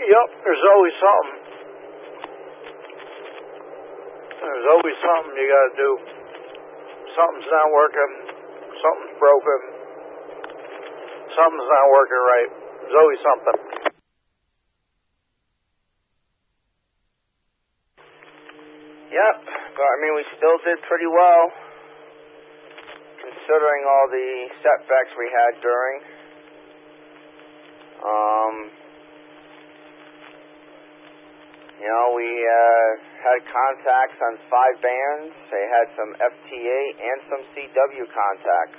Yep, there's always something. There's always something you got to do. Something's not working. Something's broken. Something's not working right. There's always something. Yep, but I mean, we still did pretty well, considering all the setbacks we had during. We had contacts on 5 bands. They had some FTA and some CW contacts.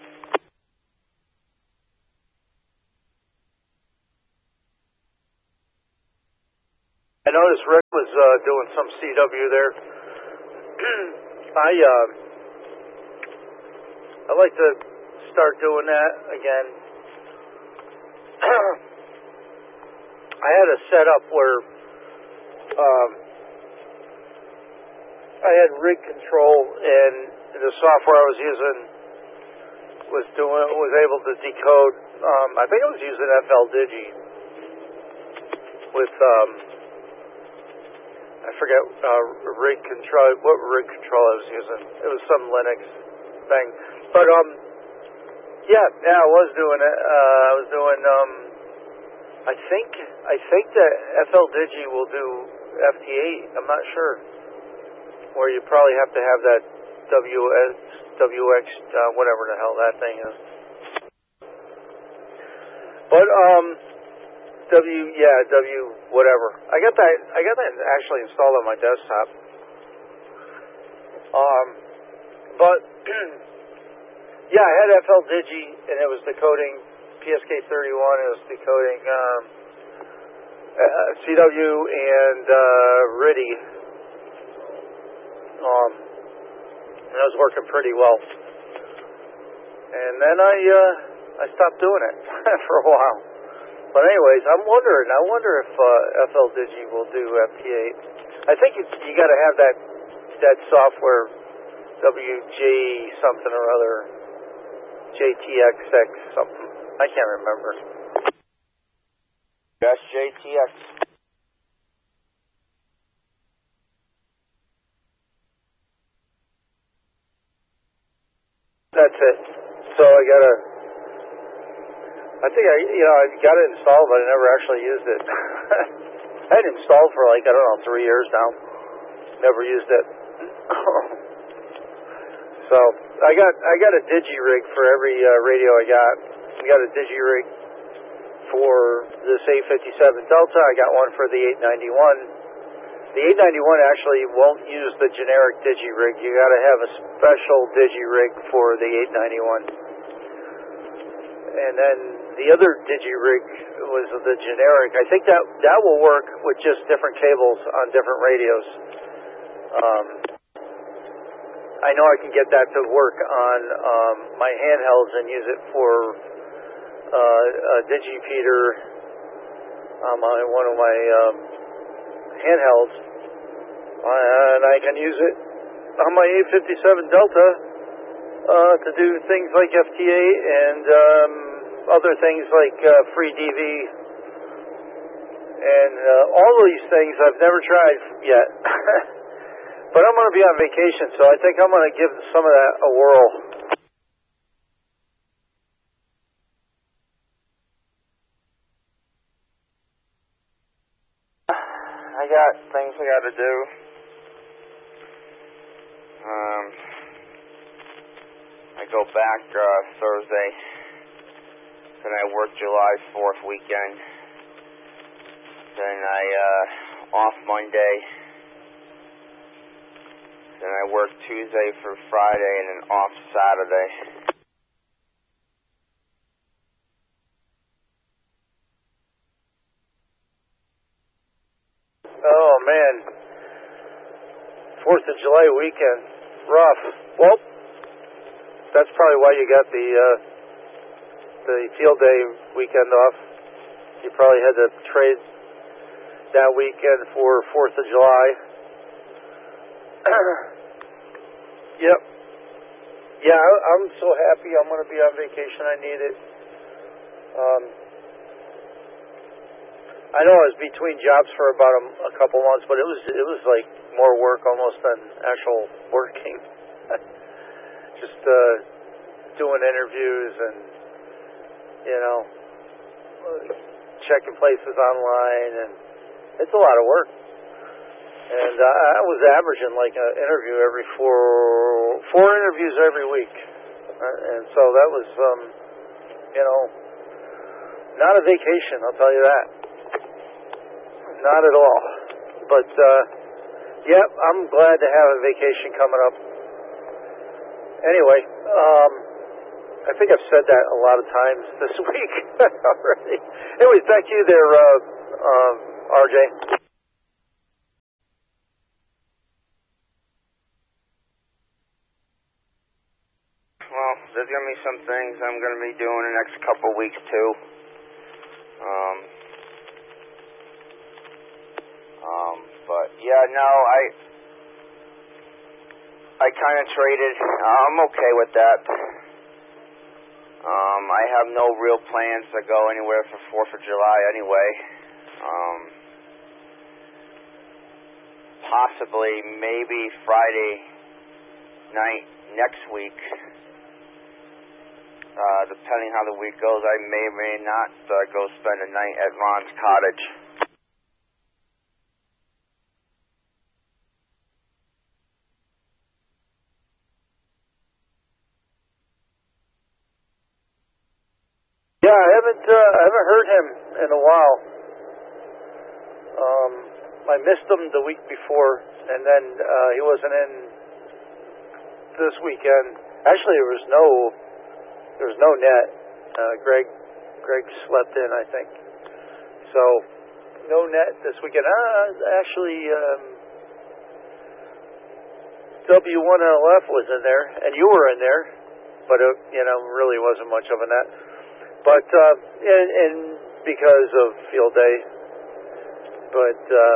I noticed Rick was doing some CW there. I like to start doing that again. I had a setup where I had rig control, and the software I was using was able to decode. I think I was using FL Digi with I forget rig control. What rig control I was using? It was some Linux thing, but yeah, I was doing it. I was doing. I think that FL Digi will do FT8. I'm not sure. Where you probably have to have that WX, whatever the hell that thing is. But W whatever. I got that actually installed on my desktop. But yeah, I had FL Digi, and it was decoding PSK31. It was decoding CW and RIDI. And it was working pretty well. And then I stopped doing it for a while. But anyways, I wonder if FL Digi will do FT8. I think you got to have that software, WJ something or other, JTXX something. I can't remember. That's JTX. That's it. So I got it installed, but I never actually used it. I had it installed for 3 years now. Never used it. So I got a digi rig for every radio I got. I got a digi rig for this 857 Delta. I got one for the 891. The 891 actually won't use the generic digi rig. You got to have a special digi rig for the 891. And then the other digi rig was the generic. I think that will work with just different cables on different radios. I know I can get that to work on my handhelds and use it for a digipeater on one of my handhelds, and I can use it on my 857 Delta to do things like FTA and other things like free DV, and all of these things I've never tried yet. But I'm going to be on vacation, so I think I'm going to give some of that a whirl. I got things I got to do. I go back Thursday. Then I work July 4th weekend. Then I off Monday. Then I work Tuesday for Friday and then off Saturday. Oh, man. 4th of July weekend. Rough. Well, that's probably why you got the field day weekend off. You probably had to trade that weekend for 4th of July. Yep. Yeah, I'm so happy I'm going to be on vacation. I need it. I know I was between jobs for about a couple months, but it was like more work almost than actual working. Just doing interviews and checking places online, and it's a lot of work. And I was averaging like an interview every four interviews every week, and so that was not a vacation, I'll tell you that. Not at all. But, I'm glad to have a vacation coming up. Anyway, I think I've said that a lot of times this week already. Anyways, back to you there, RJ. Well, there's going to be some things I'm going to be doing the next couple of weeks, too. But yeah, no, I kind of traded. I'm okay with that. I have no real plans to go anywhere for 4th of July anyway. Possibly, maybe Friday night next week. Depending how the week goes, I may or may not go spend a night at Ron's cottage. Yeah, I haven't heard him in a while. I missed him the week before, and then he wasn't in this weekend. Actually, there was no net. Greg slept in, I think. So no net this weekend. Actually, W1LF was in there, and you were in there, but it really wasn't much of a net. But and because of field day, but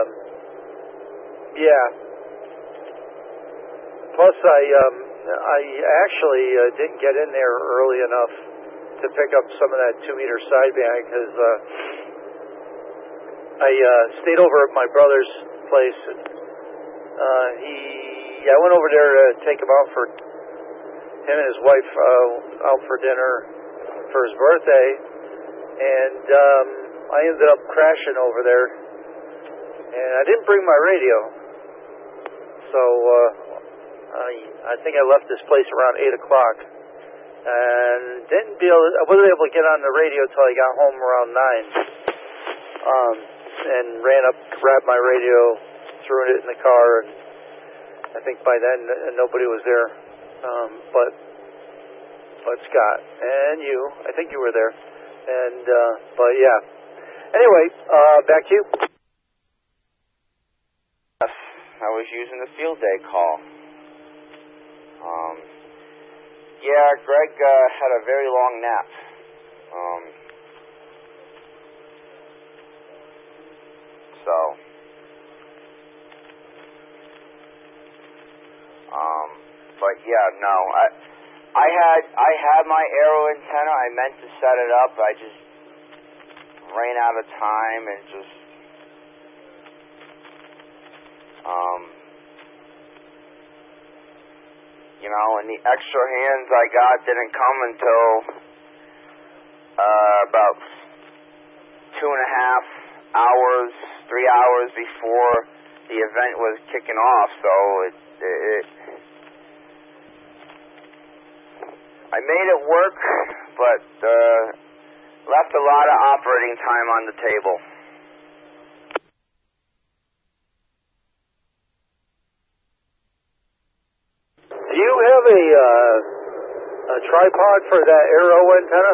Plus, I actually didn't get in there early enough to pick up some of that 2-meter sideband because I stayed over at my brother's place. I went over there to take him out for him and his wife out for dinner for his birthday, and I ended up crashing over there, and I didn't bring my radio, so I think I left this place around 8 o'clock, and I wasn't able to get on the radio till I got home around 9, and ran up, grabbed my radio, threw it in the car, and I think by then nobody was there, but Scott and you, I think you were there, and but yeah. Anyway, back to you. Yes, I was using the field day call. Yeah, Greg had a very long nap. But yeah, no, I had my aero antenna. I meant to set it up. I just ran out of time and just and the extra hands I got didn't come until about 2.5 hours, 3 hours before the event was kicking off. So I made it work, but left a lot of operating time on the table. Do you have a tripod for that aero antenna?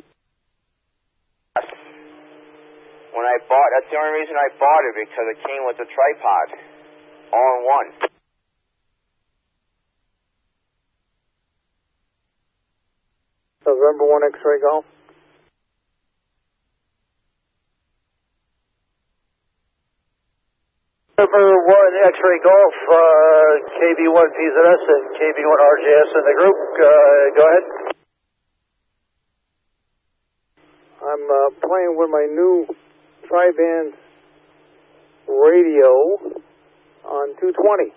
Yes. When I bought, that's the only reason I bought it, because it came with a tripod, all in one. November 1 X-ray Golf. November 1 X-ray Golf, KB1 PZS and KB1 RJS in the group. Go ahead. I'm playing with my new tri-band radio on 220.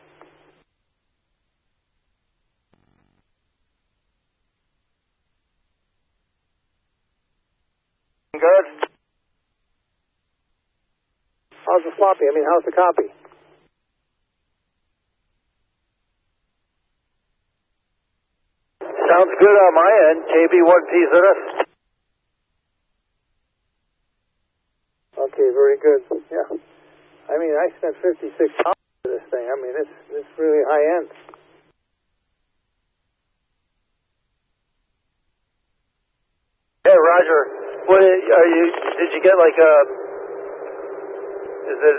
Good. How's the floppy? How's the copy? Sounds good on my end. KB1PZS. Okay, very good. Yeah. I spent $56 for this thing. It's really high end. Hey, Roger. What are you? Did you get like a? Is it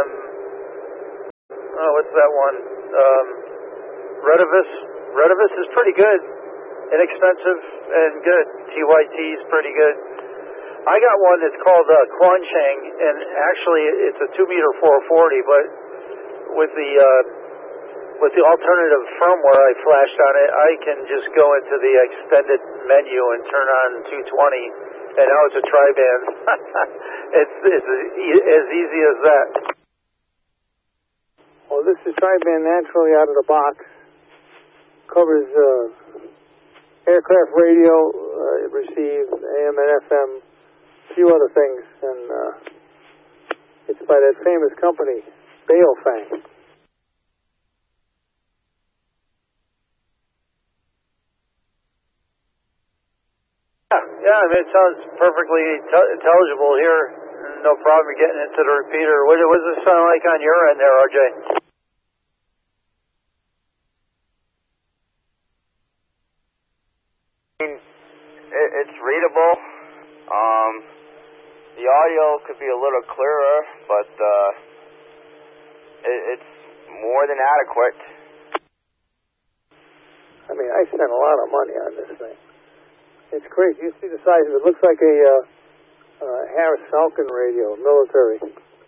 what's that one? Retevis. Retevis is pretty good, inexpensive and good. TYT is pretty good. I got one that's called Quancheng, and actually it's a 2-meter 440, but with the alternative firmware I flashed on it, I can just go into the extended menu and turn on 220, and now it's a tri-band. it's as easy as that. Well, this is tri-band naturally out of the box. Covers aircraft radio, it receives AM and FM, a few other things, and it's by that famous company, Baofeng. Yeah, it sounds perfectly intelligible here. No problem getting into the repeater. What does this sound like on your end there, RJ? It's readable. The audio could be a little clearer, but it's more than adequate. I spent a lot of money on this thing. It's crazy. You see the size of it. It looks like a Harris Falcon radio, military.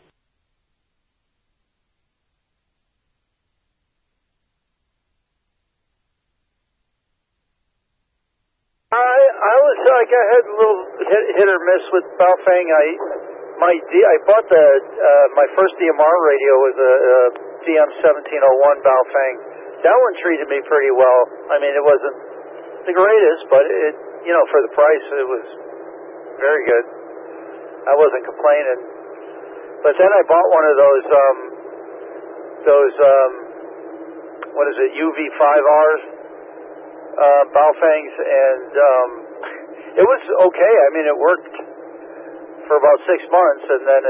I was like I had a little hit or miss with Baofeng. I bought my first DMR radio was a DM1701 Baofeng. That one treated me pretty well. It wasn't the greatest, but it for the price it was very good. I wasn't complaining. But then I bought one of those what is it, UV5Rs, Baofengs, and it was okay. It worked for about 6 months, and then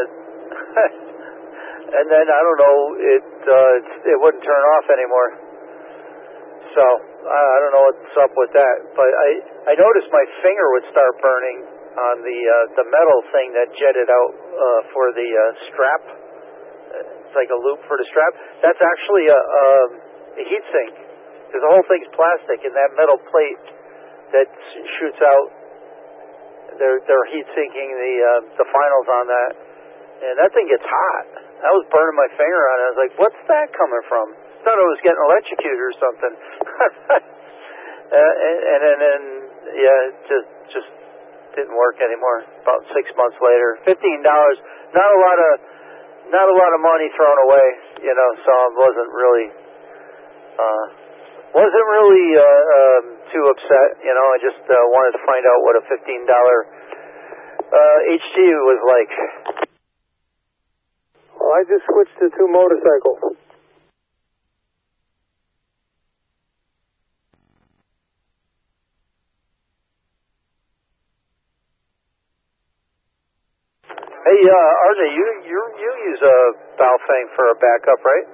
and then I don't know, it wouldn't turn off anymore. So I don't know what's up with that. But I noticed my finger would start burning on the metal thing that jetted out for the strap. It's like a loop for the strap. That's actually a heat sink, because the whole thing's plastic, and that metal plate that shoots out, they're heat sinking the finals on that, and that thing gets hot. I was burning my finger on it. I was like, what's that coming from? I thought I was getting electrocuted or something. and then it just didn't work anymore. About 6 months later, $15, not a lot of money thrown away, so I wasn't really too upset. I just wanted to find out what a $15 HG was like. Well, I just switched to 2 motorcycles. Hey, RJ, you use a Baofeng for a backup, right?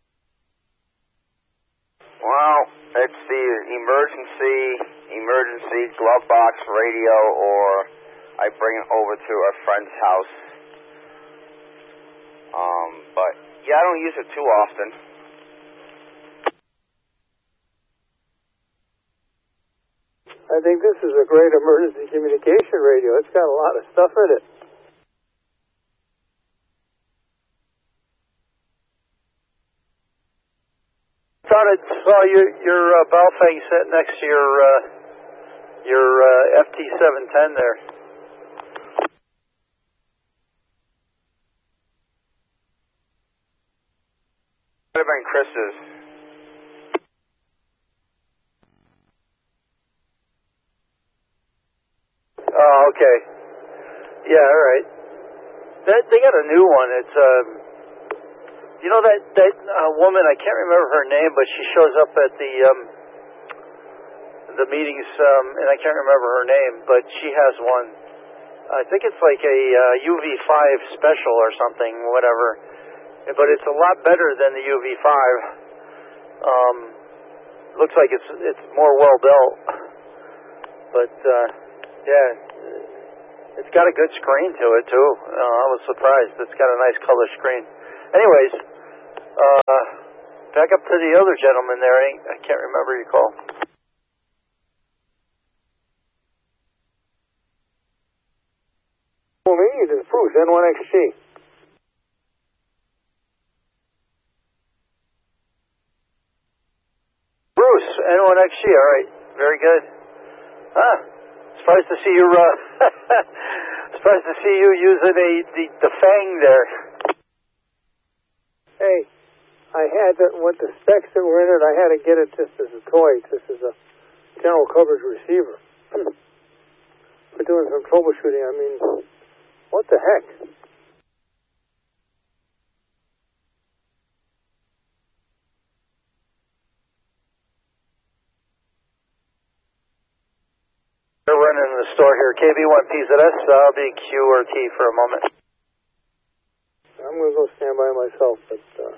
Well, it's the emergency glove box radio, or I bring it over to a friend's house. But yeah, I don't use it too often. I think this is a great emergency communication radio. It's got a lot of stuff in it. Thought I saw your Baofeng sitting next to your FT710 there. Could have been Chris's. Oh, okay. Yeah, all right. They got a new one. It's you know that woman, I can't remember her name, but she shows up at the meetings, and I can't remember her name, but she has one. I think it's like a UV5 special or something, whatever. But it's a lot better than the UV5. Looks like it's more well built. But yeah, it's got a good screen to it too. I was surprised. It's got a nice color screen. Anyways, back up to the other gentleman there. I can't remember your call. For me, it is Bruce, N1XG. Bruce, N1XG, all right. Very good. Surprised to see you, surprised to see you using the Fang there. Hey, I had that, with the specs that were in it, I had to get it just as a toy, just as a general coverage receiver. For doing some troubleshooting, I mean, what the heck? They're running in the store here. KB1PZS, I'll be Q or T for a moment. I'm going to go stand by myself, but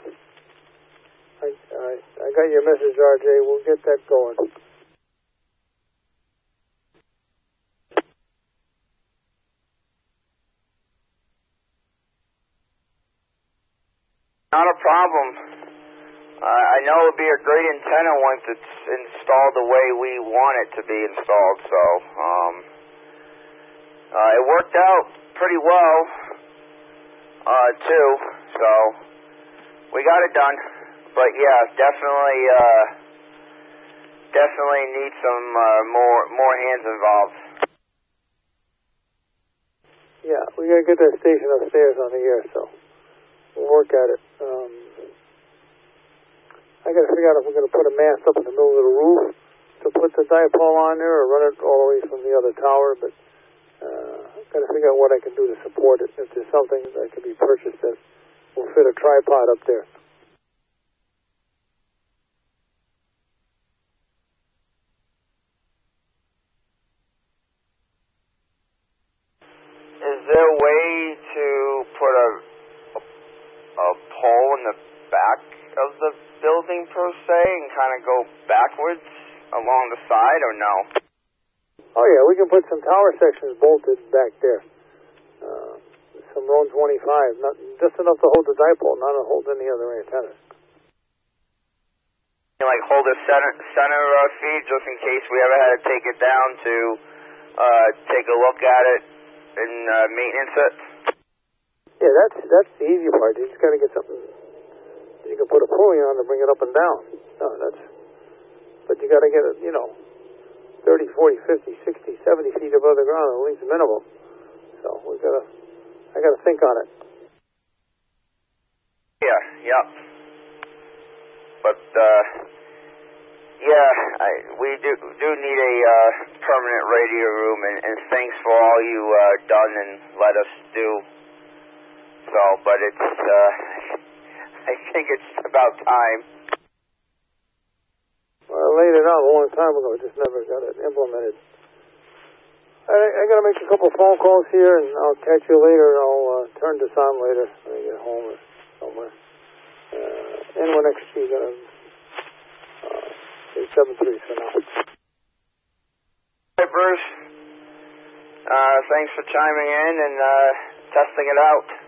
I got your message, RJ. We'll get that going. Not a problem. I know it would be a great antenna once it's installed the way we want it to be installed, so it worked out pretty well, too, so we got it done. But yeah, definitely need some more hands involved. Yeah, we got to get that station upstairs on the air, so we'll work at it. I got to figure out if we're going to put a mast up in the middle of the roof to put the dipole on there, or run it all the way from the other tower. But I've got to figure out what I can do to support it. If there's something that can be purchased that will fit a tripod up there. Is there a way to put a pole in the back of the building per se and kind of go backwards along the side, or no? Oh yeah, we can put some tower sections bolted back there. Some Roan 25, not just enough to hold the dipole, not to hold any other antennas. You like hold a center feed just in case we ever had to take it down to take a look at it and maintenance it. Yeah, that's the easy part. You just got to get something you can put a pulley on to bring it up and down. No, but you got to get it, 30, 40, 50, 60, 70 feet above the ground, at least minimum. So I got to think on it. Yeah. But we do need a permanent radio room, and thanks for all you done and let us do. So, but it's I think it's about time. Well, I laid it out a long time ago, just never got it implemented. I got to make a couple phone calls here, and I'll catch you later. I'll turn this on later when I get home or somewhere. N1XG, got a 873 for now. Hey, Bruce. Thanks for chiming in and testing it out.